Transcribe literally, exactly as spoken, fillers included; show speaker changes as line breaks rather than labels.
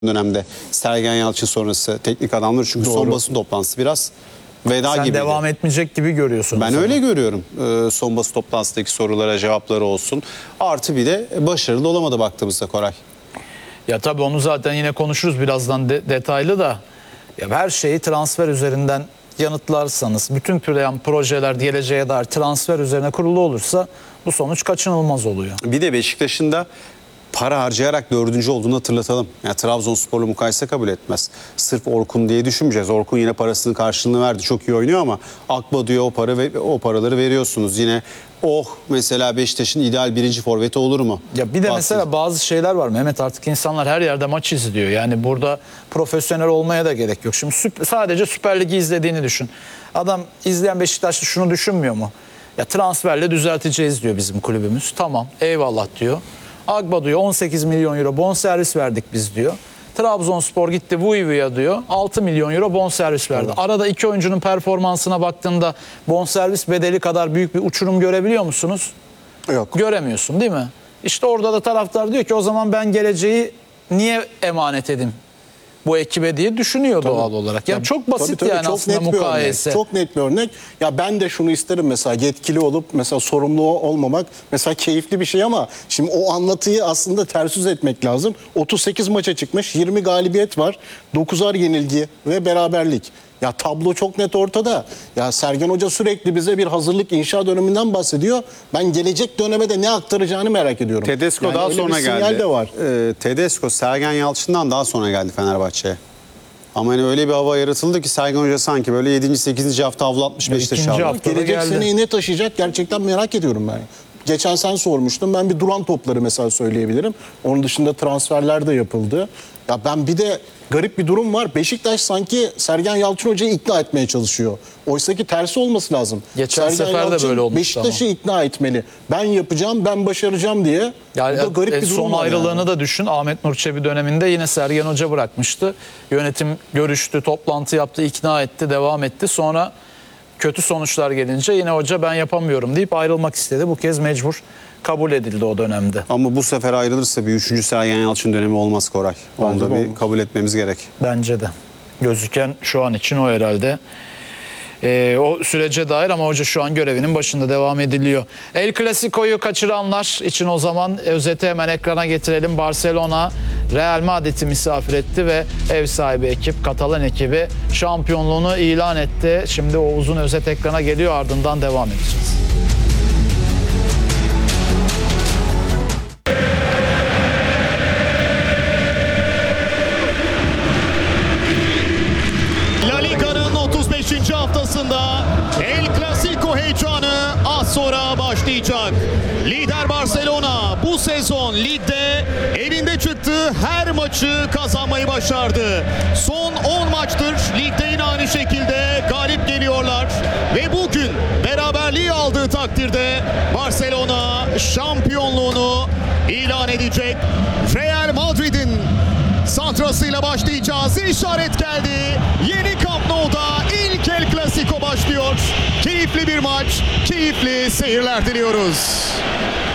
dönemde Sergen Yalçın sonrası teknik adamlar, çünkü
Doğru.
son basın toplantısı biraz veda
Sen
gibi.
devam etmeyecek gibi görüyorsun.
Ben öyle görüyorum. Ee, son basın toplantısındaki sorulara cevapları olsun. Artı bir de başarılı olamadı baktığımızda Koray.
Ya tabii onu zaten yine konuşuruz birazdan de, detaylı da. Ya her şeyi transfer üzerinden yanıtlarsanız, bütün plan projeler geleceğe dair transfer üzerine kurulu olursa bu sonuç kaçınılmaz oluyor.
Bir de Beşiktaş'ın da para harcayarak dördüncü olduğunu hatırlatalım. Yani Trabzonspor'la mukayese kabul etmez. Sırf Orkun diye düşünmeyeceğiz. Orkun yine parasının karşılığını verdi. Çok iyi oynuyor ama Akba diyor, o para ve o paraları veriyorsunuz. Yine oh mesela Beşiktaş'ın ideal birinci forveti olur mu?
Ya bir de
Baktım.
mesela bazı şeyler var Mehmet, artık insanlar her yerde maç izliyor. Yani burada profesyonel olmaya da gerek yok. Şimdi süp- sadece Süper Lig'i izlediğini düşün. Adam izleyen Beşiktaşlı şunu düşünmüyor mu? Ya transferle düzelteceğiz diyor bizim kulübümüz. Tamam, eyvallah diyor. Agba diyor on sekiz milyon euro bonservis verdik biz diyor. Trabzonspor gitti Vuivia diyor altı milyon euro bonservis verdi. Evet. Arada iki oyuncunun performansına baktığında bonservis bedeli kadar büyük bir uçurum görebiliyor musunuz?
Yok.
Göremiyorsun değil mi? İşte orada da taraftar diyor ki o zaman ben geleceği niye emanet edeyim bu ekibe diye düşünüyor tabii. Doğal olarak. Yani ya çok basit, tabii, tabii, yani çok aslında net mukayese.
Bir çok net bir örnek. Ya ben de şunu isterim mesela, yetkili olup mesela sorumlu olmamak mesela keyifli bir şey ama şimdi o anlatıyı aslında ters yüz etmek lazım. otuz sekiz maça çıkmış, yirmi galibiyet var, dokuzar yenilgi ve beraberlik. Ya tablo çok net ortada. Ya Sergen Hoca sürekli bize bir hazırlık inşa döneminden bahsediyor. Ben gelecek döneme de ne aktaracağını merak ediyorum.
Tedesco
yani
daha sonra geldi.
De var.
Ee, Tedesco Sergen Yalçın'dan daha sonra geldi Fenerbahçe'ye. Ama hani öyle bir hava yaratıldı ki Sergen Hoca sanki böyle yedinci sekizinci hafta avlatmış Beşiktaş'ı.
Gelecek geldi. Seneyi ne taşıyacak gerçekten merak ediyorum ben. Geçen sen sormuştun. Ben bir duran topları mesela söyleyebilirim. Onun dışında transferler de yapıldı. Ya ben bir de garip bir durum var. Beşiktaş sanki Sergen Yalçın Hoca'yı ikna etmeye çalışıyor. Oysa ki tersi olması lazım.
Geçen
Sergen
sefer
Yalçın
de böyle olmuştu
Beşiktaş'ı
ama.
ikna etmeli. Ben yapacağım, ben başaracağım diye.
Yani
Bu da garip
e,
bir durum
son
var
ayrılığını
yani.
da düşün. Ahmet Nur Çebi döneminde yine Sergen Hoca bırakmıştı. Yönetim görüştü, toplantı yaptı, ikna etti, devam etti. Sonra kötü sonuçlar gelince yine hoca ben yapamıyorum deyip ayrılmak istedi. Bu kez mecbur kabul edildi o dönemde.
Ama bu sefer ayrılırsa bir üçüncü Sergen Yalçın dönemi olmaz Koray. Onu da bir kabul etmemiz gerek.
Bence de. Gözüken şu an için o herhalde. Ee, o sürece dair ama hoca şu an görevinin başında, devam ediliyor. El Clasico'yu kaçıranlar için o zaman özeti hemen ekrana getirelim. Barcelona Real Madrid'i misafir etti ve ev sahibi ekip, Katalan ekibi şampiyonluğunu ilan etti. Şimdi o uzun özet ekrana geliyor, ardından devam edeceğiz.
La Liga'nın otuz beşinci haftasında El Clasico heyecanı az sonra başlayacak. Lider Barcelona bu sezon ligde evinde çıktığı her maçı kazanmayı başardı. Son on maçtır ligde yine aynı şekilde galip geliyorlar ve bugün beraberliği aldığı takdirde Barcelona şampiyonluğunu ilan edecek. Real Madrid'in santrasıyla başlayacağız. İşaret geldi. Yeni Camp Nou'da ilk El Clasico başlıyor. Keyifli bir maç, keyifli seyirler diliyoruz.